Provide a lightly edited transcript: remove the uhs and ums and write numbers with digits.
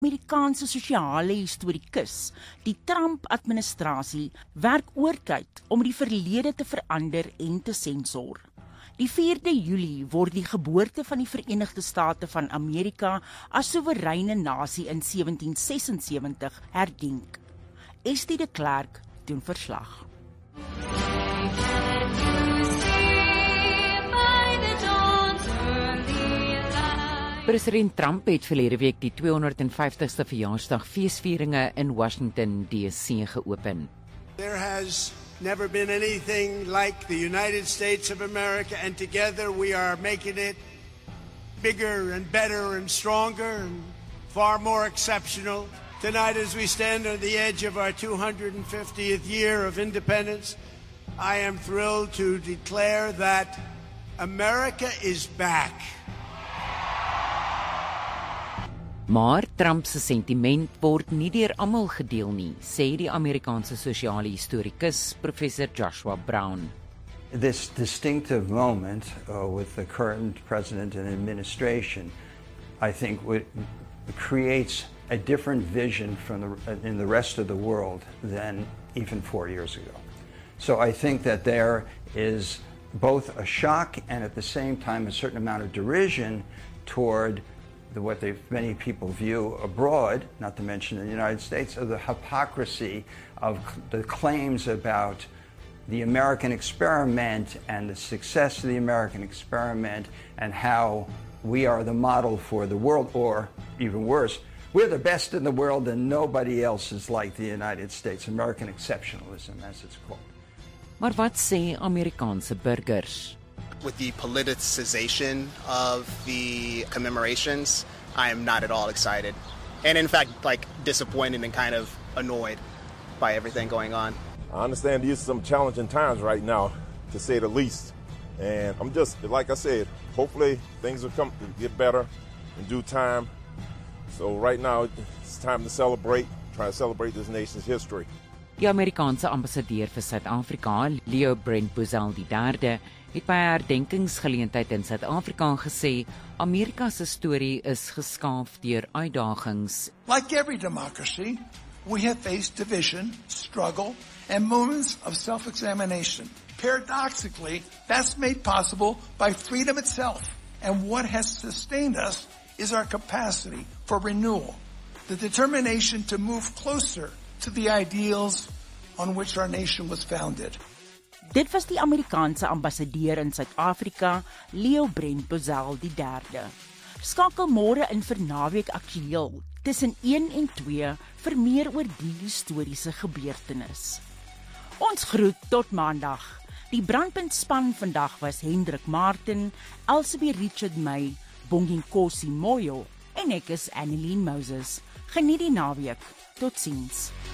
Amerikaanse sosiale historikus, die Trump-administrasie werk oortyd om die verlede te verander en te sensor. Die 4de Julie word die geboorte van die Verenigde State van Amerika as soewereine nasie in 1776 herdenk. Estie de Klerk doen verslag. President Trump het verlede week die 250ste verjaarsdag feesvieringe in Washington DC geopen. There has never been anything like the United States of America, and together we are making it bigger and better and stronger and far more exceptional. Tonight, as we stand on the edge of our 250th year of independence, I am thrilled to declare that America is back. Maar Trump se sentiment word nie deur almal gedeel nie, sê die Amerikaanse sosiale historikus Professor Joshua Brown. This distinctive moment with the current president and administration, I think, creates a different vision in the rest of the world than even 4 years ago. So I think that there is both a shock and at the same time a certain amount of derision toward what many people view abroad, not to mention in the United States, of the hypocrisy of the claims about the American experiment and the success of the American experiment and how we are the model for the world, or even worse, we're the best in the world and nobody else is like the United States, American exceptionalism as it's called. Maar wat sê Amerikaanse burgers? With the politicization of the commemorations, I am not at all excited. And in fact, disappointed and kind of annoyed by everything going on. I understand these are some challenging times right now, to say the least. And I'm just, like I said, hopefully things will get better in due time. So right now, it's time to try to celebrate this nation's history. Die Amerikaanse ambassadeur vir Suid-Afrika, Leo Brent Bozell III, het by 'n herdenkingsgeleentheid in Suid-Afrika gesê, Amerika se storie is geskaaf deur uitdagings. Like every democracy, we have faced division, struggle, and moments of self-examination. Paradoxically, that's made possible by freedom itself. And what has sustained us is our capacity for renewal, the determination to move closer to the ideals on which our nation was founded. Dit was die Amerikaanse ambassadeur in Suid-Afrika, Leo Brent Bozell III. Skakel môre in vir Naweek Aktueel tussen 1 en 2 vir meer oor die historiese gebeurtenis. Ons groet tot Maandag. Die brandpuntspan vandag was Hendrik Martin, Elsabie Richard May, Bonginkosi Moyo en ek is Annelien Moses. Geniet die naweek. Totsiens.